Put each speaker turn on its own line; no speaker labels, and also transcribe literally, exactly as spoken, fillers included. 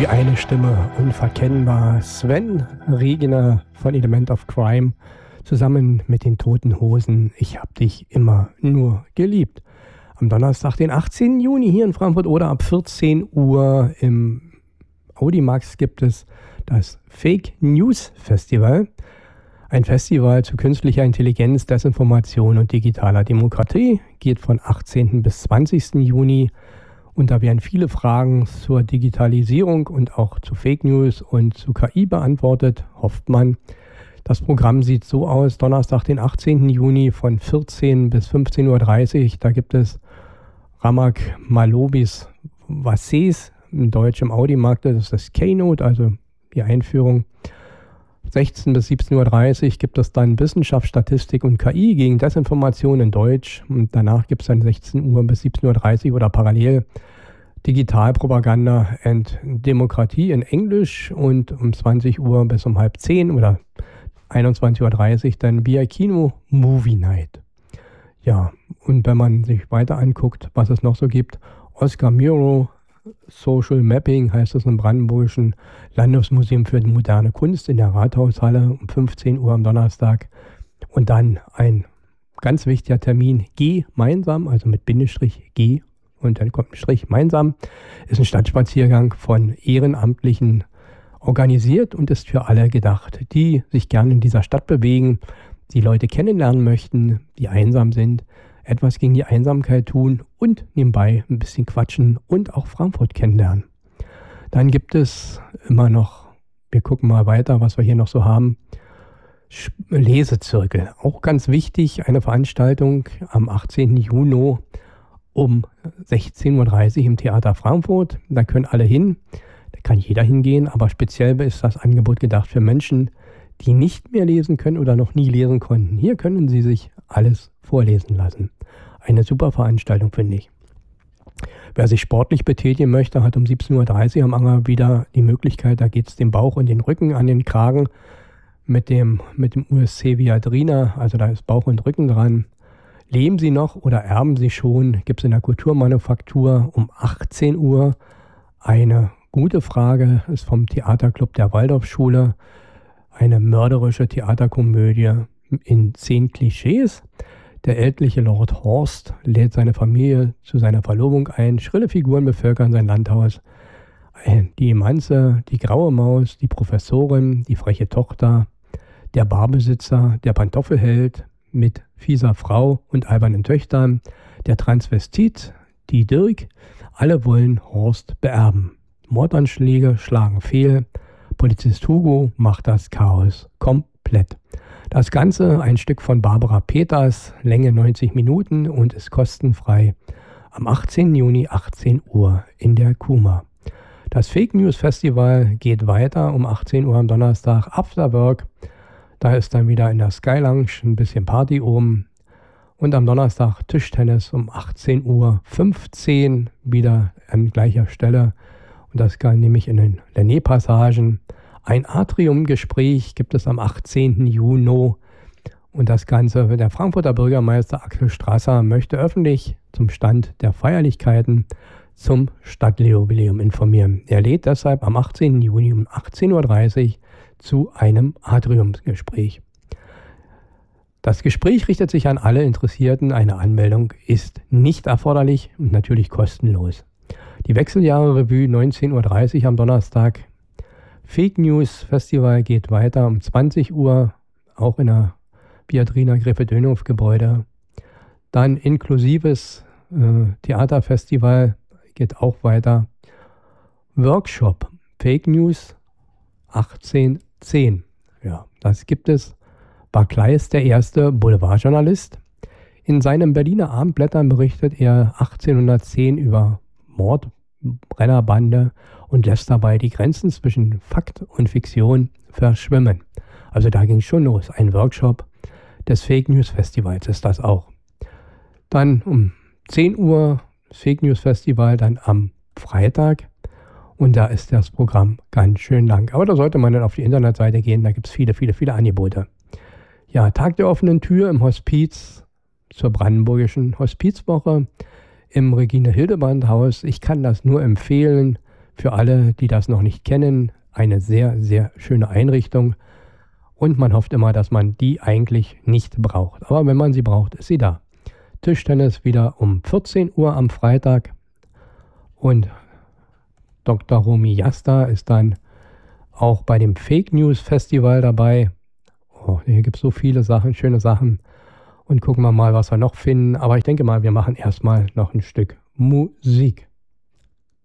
Wie eine Stimme, unverkennbar. Sven Regner von Element of Crime zusammen mit den Toten Hosen. Ich hab dich immer nur geliebt. Am Donnerstag, den achtzehnten Juni hier in Frankfurt oder ab vierzehn Uhr im Audimax gibt es das Fake News Festival. Ein Festival zu künstlicher Intelligenz, Desinformation und digitaler Demokratie. Geht von achtzehnten bis zwanzigsten Juni. Und da werden viele Fragen zur Digitalisierung und auch zu Fake News und zu K I beantwortet, hofft man. Das Programm sieht so aus: Donnerstag, den achtzehnten Juni von vierzehn bis fünfzehn Uhr dreißig. Da gibt es Ramak Malobis Vasses, in Deutsch im Audimarkt. Das ist das Keynote, also die Einführung. sechzehn bis siebzehn Uhr dreißig gibt es dann Wissenschaft, Statistik und K I gegen Desinformation in Deutsch. Und danach gibt es dann sechzehn Uhr bis siebzehn Uhr dreißig oder parallel Digitalpropaganda und Demokratie in Englisch. Und um zwanzig Uhr bis um halb zehn oder einundzwanzig Uhr dreißig dann via Kino Movie Night. Ja, und wenn man sich weiter anguckt, was es noch so gibt, Oscar Miro Social Mapping heißt es im Brandenburgischen Landesmuseum für moderne Kunst in der Rathaushalle um fünfzehn Uhr am Donnerstag. Und dann ein ganz wichtiger Termin, Gemeinsam, also mit Bindestrich G und dann kommt ein Strich, Gemeinsam, ist ein Stadtspaziergang von Ehrenamtlichen organisiert und ist für alle gedacht, die sich gerne in dieser Stadt bewegen, die Leute kennenlernen möchten, die einsam sind, etwas gegen die Einsamkeit tun und nebenbei ein bisschen quatschen und auch Frankfurt kennenlernen. Dann gibt es immer noch, wir gucken mal weiter, was wir hier noch so haben, Lesezirkel. Auch ganz wichtig, eine Veranstaltung am achtzehnten Juni um sechzehn Uhr dreißig im Theater Frankfurt. Da können alle hin, da kann jeder hingehen, aber speziell ist das Angebot gedacht für Menschen, die nicht mehr lesen können oder noch nie lesen konnten. Hier können sie sich alles vorlesen lassen. Eine super Veranstaltung, finde ich. Wer sich sportlich betätigen möchte, hat um siebzehn Uhr dreißig am Anger wieder die Möglichkeit, da geht es den Bauch und den Rücken an den Kragen mit dem, mit dem U S C Viadrina, also da ist Bauch und Rücken dran. Leben Sie noch oder erben Sie schon? Gibt es in der Kulturmanufaktur um achtzehn Uhr eine gute Frage, ist vom Theaterclub der Waldorfschule, eine mörderische Theaterkomödie in zehn Klischees. Der ältliche Lord Horst lädt seine Familie zu seiner Verlobung ein. Schrille Figuren bevölkern sein Landhaus. Die Emanze, die graue Maus, die Professorin, die freche Tochter, der Barbesitzer, der Pantoffelheld mit fieser Frau und albernen Töchtern, der Transvestit, die Dirk, alle wollen Horst beerben. Mordanschläge schlagen fehl. Polizist Hugo macht das Chaos komplett. Das Ganze ein Stück von Barbara Peters, Länge neunzig Minuten und ist kostenfrei am achtzehnten Juni, achtzehn Uhr in der Kuma. Das Fake News Festival geht weiter um achtzehn Uhr am Donnerstag, After Work. Da ist dann wieder in der Sky Lounge ein bisschen Party oben. Und am Donnerstag Tischtennis um achtzehn Uhr fünfzehn wieder an gleicher Stelle. Und das kann nämlich in den Lenné-Passagen. Ein Atriumgespräch gibt es am achtzehnten Juni und das Ganze, der Frankfurter Bürgermeister Axel Strasser möchte öffentlich zum Stand der Feierlichkeiten zum Stadtjubiläum informieren. Er lädt deshalb am achtzehnten Juni um achtzehn Uhr dreißig zu einem Atriumsgespräch. Das Gespräch richtet sich an alle Interessierten. Eine Anmeldung ist nicht erforderlich und natürlich kostenlos. Die Wechseljahre-Revue neunzehn Uhr dreißig am Donnerstag. Fake News Festival geht weiter um zwanzig Uhr, auch in der Viadrina Griffith Gebäude. Dann inklusives äh, Theaterfestival geht auch weiter. Workshop Fake News achtzehn zehn. Ja, das gibt es. Barclay ist der erste Boulevardjournalist. In seinen Berliner Abendblättern berichtet er achtzehnhundertzehn über Mord, Brennerbande und lässt dabei die Grenzen zwischen Fakt und Fiktion verschwimmen. Also da ging es schon los. Ein Workshop des Fake News Festivals ist das auch. Dann um zehn Uhr das Fake News Festival, dann am Freitag. Und da ist das Programm ganz schön lang. Aber da sollte man dann auf die Internetseite gehen. Da gibt es viele, viele, viele Angebote. Ja, Tag der offenen Tür im Hospiz zur Brandenburgischen Hospizwoche im Regine-Hildebrandt-Haus. Ich kann das nur empfehlen für alle, die das noch nicht kennen, eine sehr, sehr schöne Einrichtung. Und man hofft immer, dass man die eigentlich nicht braucht. Aber wenn man sie braucht, ist sie da. Tischtennis wieder um vierzehn Uhr am Freitag. Und Doktor Romy Jasta ist dann auch bei dem Fake News Festival dabei. Oh, hier gibt es so viele Sachen, schöne Sachen. Und gucken wir mal, was wir noch finden. Aber ich denke mal, wir machen erstmal noch ein Stück Musik.